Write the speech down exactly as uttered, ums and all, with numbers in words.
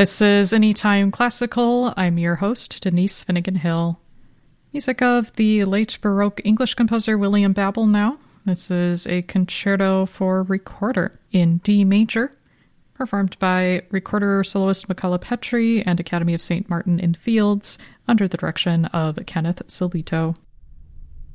This is Anytime Classical. I'm your host, Denise Finnegan Hill. Music of the late Baroque English composer William Babel now. This is a concerto for recorder in D major, performed by recorder soloist Michala Petri and Academy of Saint Martin in Fields under the direction of Kenneth Solito.